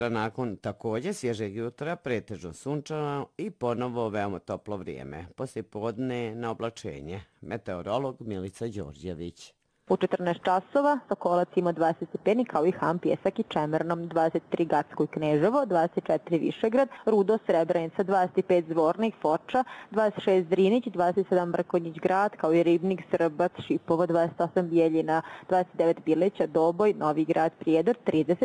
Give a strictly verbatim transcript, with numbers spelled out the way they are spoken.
Nakon također svježeg jutra pretežno sunčano i ponovo veoma toplo vrijeme. Poslije podne na oblačenje. Meteorolog Milica Đorđević. U četrnaest časova Sokolac ima dvadeset stepeni kao i Ham, Pjesak i Čemernom, dvadeset tri Gacko i Kneževo, dvadeset četiri Višegrad, Rudo, Srebrenica, dvadeset pet Zvornik, Foča, dvadeset šest Drinić, dvadeset sedam Mrkonjić Grad kao i Ribnik, Srbac, Šipovo, dvadeset osam Bijeljina, dvadeset devet Bileća, Doboj, Novi Grad, Prijedor, trideset